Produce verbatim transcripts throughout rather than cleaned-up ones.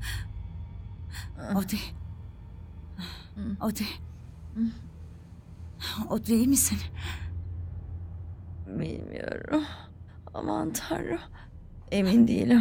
Audrey. Audrey. Audrey iyi misin? Bilmiyorum. Aman Tanrım. Emin değilim.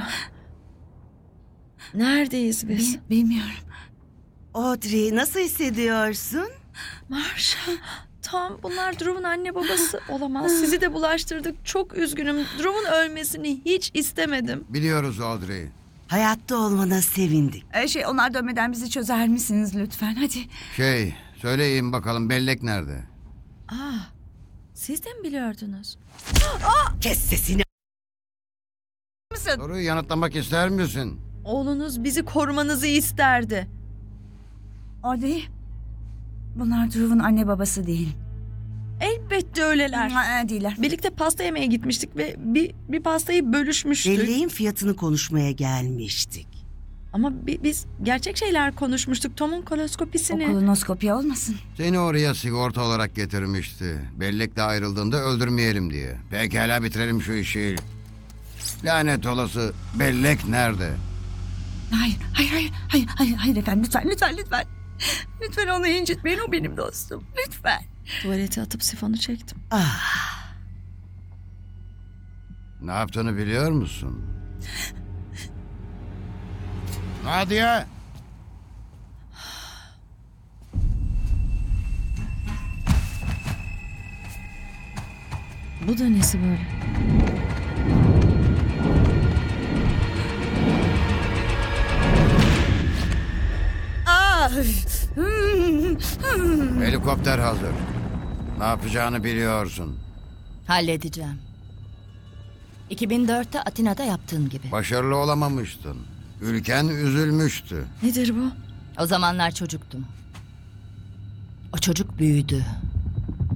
Neredeyiz biz? Bil- bilmiyorum. Audrey, nasıl hissediyorsun? Marshall. Tom, bunlar Drew'un anne babası olamaz. Sizi de bulaştırdık. Çok üzgünüm. Drew'un ölmesini hiç istemedim. Biliyoruz Audrey. Hayatta olmana sevindik. Ee, şey onlar dönmeden bizi çözer misiniz lütfen? Hadi. Şey, söyleyin bakalım bellek nerede? Aa, siz de mi biliyordunuz? Kes sesini. Mısın? Soruyu yanıtlamak ister misin? Oğlunuz bizi korumanızı isterdi. Audrey. Bunlar Drew'un anne babası değil. Elbette öyleler. Ha, değiller. Birlikte pasta yemeye gitmiştik ve bir, bir pastayı bölüşmüştük. Belleğin fiyatını konuşmaya gelmiştik. Ama bi- biz gerçek şeyler konuşmuştuk. Tom'un koloskopisini. O kolonoskopi olmasın. Seni oraya sigorta olarak getirmişti. Bellekle ayrıldığında öldürmeyelim diye. Pekala bitirelim şu işi. Lanet olası bellek nerede? Hayır, hayır, hayır, hayır, hayır, hayır efendim. Lütfen, lütfen, lütfen. Lütfen onu incitmeyin. O benim dostum. Lütfen. Tuvalete atıp sifonu çektim. Ah, Ne yaptığını biliyor musun? Nadia! Bu da nesi böyle? Ah! Helikopter hazır. Ne yapacağını biliyorsun. Halledeceğim. iki bin dörtte Atina'da yaptığın gibi. Başarılı olamamıştın. Ülken üzülmüştü. Nedir bu? O zamanlar çocuktum. O çocuk büyüdü.